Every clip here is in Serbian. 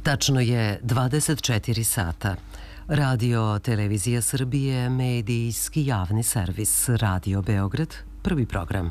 Tačno je 24 sata. Radio Televizija Srbije, medijski javni servis Radio Beograd, prvi program.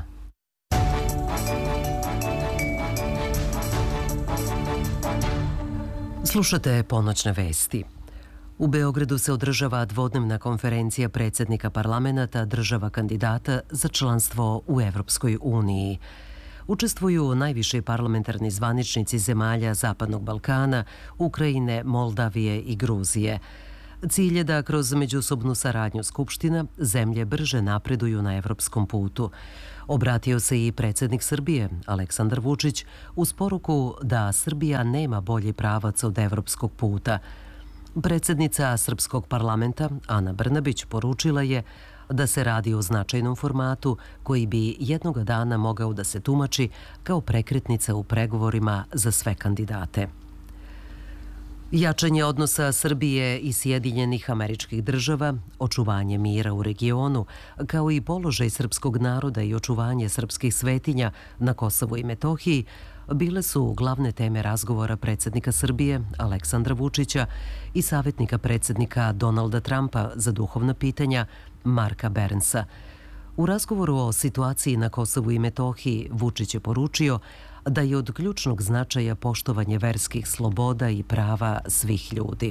Slušate ponoćne vesti. U Beogradu se održava dvodnevna konferencija predsjednika parlamenta država kandidata za članstvo u Evropskoj uniji. Učestvuju najviši parlamentarni zvaničnici zemalja Zapadnog Balkana, Ukrajine, Moldavije i Gruzije. Cilj je da kroz međusobnu saradnju Skupština zemlje brže napreduju na evropskom putu. Obratio se i predsjednik Srbije, Aleksandar Vučić, uz poruku da Srbija nema bolji pravac od evropskog puta. Predsjednica Srpskog parlamenta, Ana Brnabić, poručila je da se radi o značajnom formatu koji bi jednoga dana mogao da se tumači kao prekretnica u pregovorima za sve kandidate. Jačanje odnosa Srbije i Sjedinjenih Američkih Država, očuvanje mira u regionu, kao i položaj srpskog naroda i očuvanje srpskih svetinja na Kosovu i Metohiji bile su glavne teme razgovora predsjednika Srbije, Aleksandra Vučića, i savjetnika predsjednika Donalda Trumpa za duhovna pitanja, Marka Bernsa. U razgovoru o situaciji na Kosovu i Metohiji Vučić je poručio da je od ključnog značaja poštovanje verskih sloboda i prava svih ljudi.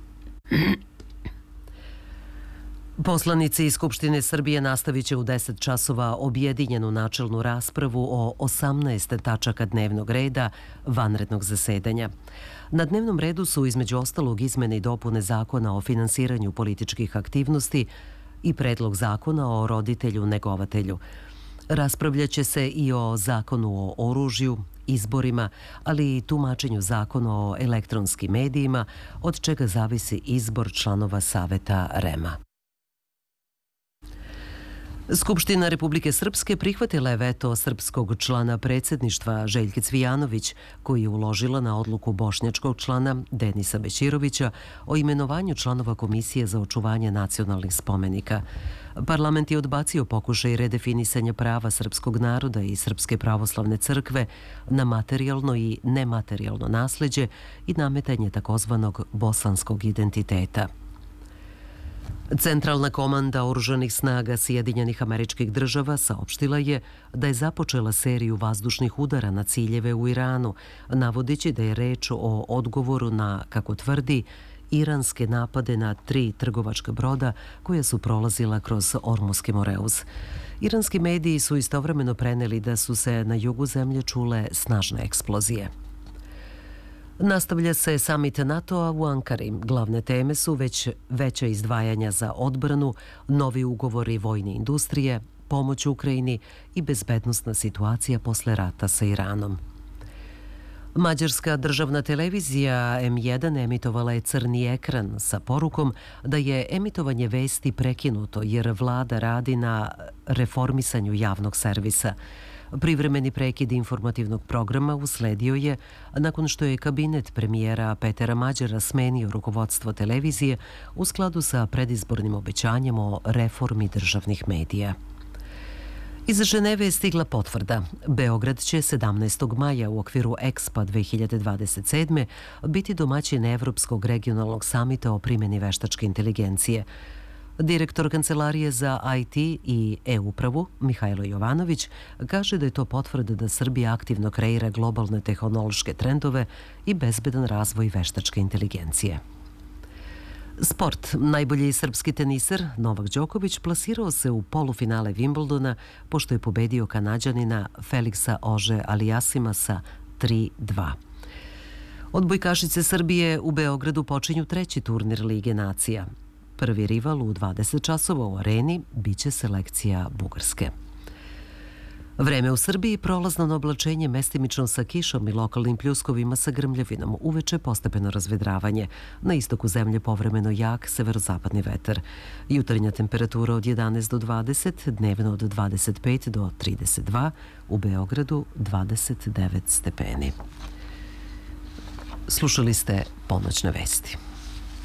Poslanici iz Skupštine Srbije nastavit će u 10 časova objedinjenu načelnu raspravu o 18 tačaka dnevnog reda vanrednog zasedanja. Na dnevnom redu su između ostalog izmene i dopune Zakona o finansiranju političkih aktivnosti i predlog Zakona o roditelju-negovatelju. Raspravljaće se i o Zakonu o oružju, izborima, ali i tumačenju Zakona o elektronskim medijima, od čega zavisi izbor članova Saveta REM-a. Skupština Republike Srpske prihvatila je veto srpskog člana predsjedništva Željke Cvijanović, koji je uložila na odluku bošnjačkog člana Denisa Bećirovića o imenovanju članova Komisije za očuvanje nacionalnih spomenika. Parlament je odbacio pokušaj redefinisanja prava srpskog naroda i Srpske pravoslavne crkve na materijalno i nematerijalno nasleđe i nametanje takozvanog bosanskog identiteta. Centralna komanda Oružanih snaga Sjedinjenih Američkih Država saopštila je da je započela seriju vazdušnih udara na ciljeve u Iranu, navodeći da je reč o odgovoru na, kako tvrdi, iranske napade na 3 trgovačka broda koja su prolazila kroz Ormuski Moreuz. Iranski mediji su istovremeno preneli da su se na jugu zemlje čule snažne eksplozije. Nastavlja se samit NATO-a u Ankari. Glavne teme su veća izdvajanja za odbranu, novi ugovori vojne industrije, pomoć Ukrajini i bezbednosna situacija posle rata sa Iranom. Mađarska državna televizija M1 emitovala je crni ekran sa porukom da je emitovanje vesti prekinuto jer vlada radi na reformisanju javnog servisa. Privremeni prekid informativnog programa usledio je nakon što je kabinet premijera Petera Mađara smenio rukovodstvo televizije u skladu sa predizbornim obećanjem o reformi državnih medija. Iz Ženeve je stigla potvrda. Beograd će 17. maja u okviru EXPA 2027. biti domaćin Evropskog regionalnog samita o primjeni veštačke inteligencije. Direktor Kancelarije za IT i e-upravu, Mihajlo Jovanović, kaže da je to potvrda da Srbija aktivno kreira globalne tehnološke trendove i bezbedan razvoj veštačke inteligencije. Sport. Najbolji srpski teniser Novak Đoković plasirao se u polufinale Wimbledona pošto je pobedio Kanađanina Feliksa Ože Alijasima sa 3-2. Odbojkašice Srbije u Beogradu počinju 3. turnir Lige nacija. Prvi rival u 20 časova u areni biće selekcija Bugarske. Vreme u Srbiji prolazno na oblačenje mestimično sa kišom i lokalnim pljuskovima sa grmljavinom, uveče postepeno razvedravanje. Na istoku zemlje povremeno jak severozapadni vetar. Jutarnja temperatura od 11 do 20, dnevno od 25 do 32, u Beogradu 29 stepeni. Slušali ste ponoćne vesti.